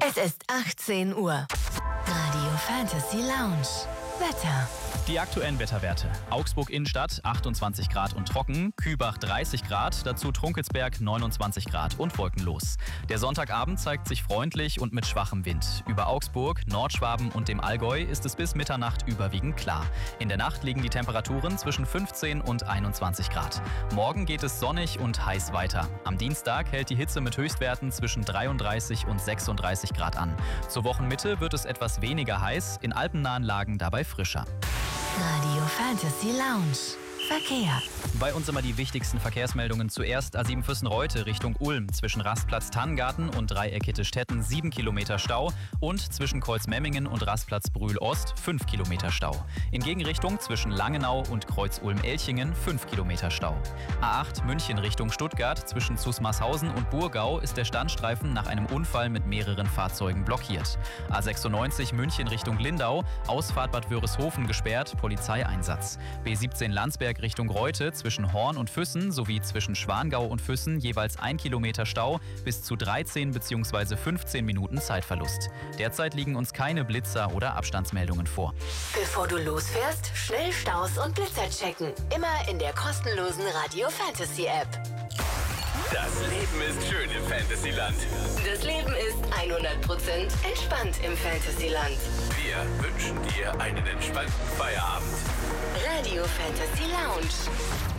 Es ist 18 Uhr. Radio Fantasy Lounge. Wetter. Die aktuellen Wetterwerte. Augsburg Innenstadt 28 Grad und trocken, Kübach 30 Grad, dazu Trunkelsberg 29 Grad und wolkenlos. Der Sonntagabend zeigt sich freundlich und mit schwachem Wind. Über Augsburg, Nordschwaben und dem Allgäu ist es bis Mitternacht überwiegend klar. In der Nacht liegen die Temperaturen zwischen 15 und 21 Grad. Morgen geht es sonnig und heiß weiter. Am Dienstag hält die Hitze mit Höchstwerten zwischen 33 und 36 Grad an. Zur Wochenmitte wird es etwas weniger heiß, in alpennahen Lagen dabei frischer. Radio Fantasy Lounge. Verkehr. Bei uns immer die wichtigsten Verkehrsmeldungen. Zuerst A7 Füssen-Reute Richtung Ulm. Zwischen Rastplatz Tannengarten und Dreieck Hittestetten 7 Kilometer Stau und zwischen Kreuz-Memmingen und Rastplatz Brühl-Ost 5 Kilometer Stau. In Gegenrichtung zwischen Langenau und Kreuz-Ulm-Elchingen 5 Kilometer Stau. A8 München Richtung Stuttgart. Zwischen Zusmarshausen und Burgau ist der Standstreifen nach einem Unfall mit mehreren Fahrzeugen blockiert. A96 München Richtung Lindau. Ausfahrt Bad Wörishofen gesperrt. Polizeieinsatz. B17 Landsberg Richtung Reute zwischen Horn und Füssen sowie zwischen Schwangau und Füssen jeweils 1 Kilometer Stau, bis zu 13 bzw. 15 Minuten Zeitverlust. Derzeit liegen uns keine Blitzer oder Abstandsmeldungen vor. Bevor du losfährst, schnell Staus und Blitzer checken. Immer in der kostenlosen Radio Fantasy App. Das Leben ist schön im Fantasyland. Das Leben ist 100% entspannt im Fantasyland. Wir wünschen dir einen entspannten Feierabend. Radio Fantasy Lounge.